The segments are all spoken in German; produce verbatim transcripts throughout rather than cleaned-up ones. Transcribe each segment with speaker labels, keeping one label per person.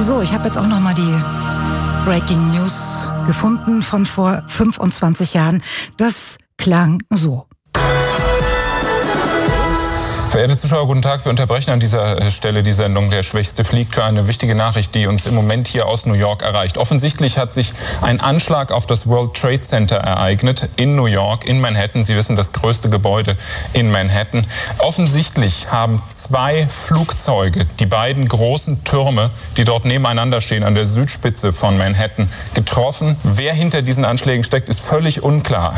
Speaker 1: So, ich habe jetzt auch noch mal die Breaking News gefunden von vor fünfundzwanzig Jahren. Das klang so.
Speaker 2: Verehrte Zuschauer, guten Tag. Wir unterbrechen an dieser Stelle die Sendung Der Schwächste fliegt für eine wichtige Nachricht, die uns im Moment hier aus New York erreicht. Offensichtlich hat sich ein Anschlag auf das World Trade Center ereignet in New York, in Manhattan. Sie wissen, das größte Gebäude in Manhattan. Offensichtlich haben zwei Flugzeuge die beiden großen Türme, die dort nebeneinander stehen, an der Südspitze von Manhattan, getroffen. Wer hinter diesen Anschlägen steckt, ist völlig unklar.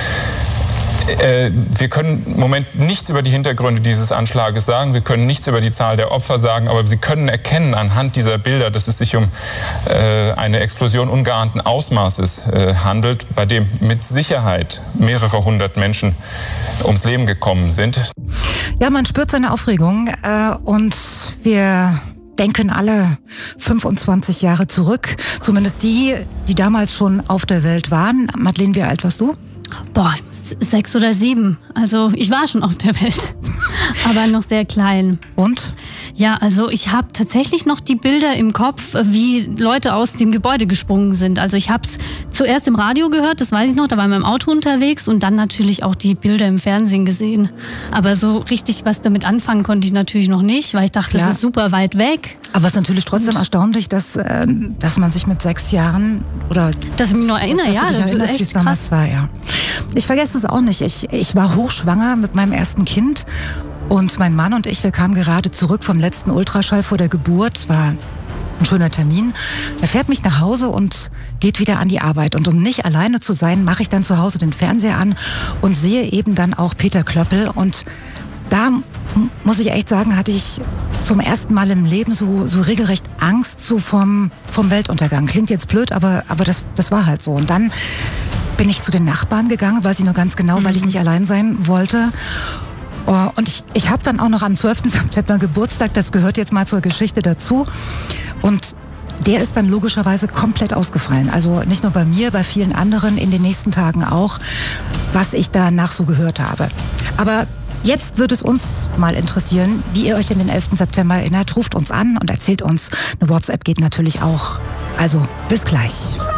Speaker 2: Wir können im Moment nichts über die Hintergründe dieses Anschlages sagen, wir können nichts über die Zahl der Opfer sagen, aber Sie können erkennen anhand dieser Bilder, dass es sich um äh, eine Explosion ungeahnten Ausmaßes äh, handelt, bei dem mit Sicherheit mehrere hundert Menschen ums Leben gekommen sind.
Speaker 1: Ja, man spürt seine Aufregung äh, und wir denken alle fünfundzwanzig Jahre zurück, zumindest die, die damals schon auf der Welt waren. Madeleine, wie alt warst du?
Speaker 3: Boah, sechs oder sieben. Also ich war schon auf der Welt, aber noch sehr klein.
Speaker 1: Und?
Speaker 3: Ja, also ich habe tatsächlich noch die Bilder im Kopf, wie Leute aus dem Gebäude gesprungen sind. Also ich habe es zuerst im Radio gehört, das weiß ich noch, da war ich mit dem Auto unterwegs und dann natürlich auch die Bilder im Fernsehen gesehen. Aber so richtig was damit anfangen konnte ich natürlich noch nicht, weil ich dachte, Klar. das ist super weit weg.
Speaker 1: Aber es ist natürlich trotzdem und erstaunlich, dass, äh, dass man sich mit sechs Jahren oder...
Speaker 3: Dass ich mich noch erinnere, ja.
Speaker 1: Dass du dich erinnerst, wie es damals war, ja. Ich vergesse es auch nicht. Ich, ich war hochschwanger mit meinem ersten Kind und mein Mann und ich, wir kamen gerade zurück vom letzten Ultraschall vor der Geburt. War ein schöner Termin. Er fährt mich nach Hause und geht wieder an die Arbeit. Und um nicht alleine zu sein, mache ich dann zu Hause den Fernseher an und sehe eben dann auch Peter Klöppel. Und da muss ich echt sagen, hatte ich zum ersten Mal im Leben so, so regelrecht Angst so vom, vom Weltuntergang. Klingt jetzt blöd, aber, aber das, das war halt so. Und dann bin ich zu den Nachbarn gegangen, weiß ich noch ganz genau, weil ich nicht allein sein wollte. Und ich, ich habe dann auch noch am zwölften September Geburtstag, das gehört jetzt mal zur Geschichte dazu. Und der ist dann logischerweise komplett ausgefallen. Also nicht nur bei mir, bei vielen anderen in den nächsten Tagen auch, was ich danach so gehört habe. Aber jetzt würde es uns mal interessieren, wie ihr euch an den elften September erinnert. Ruft uns an und erzählt uns. Eine WhatsApp geht natürlich auch. Also bis gleich.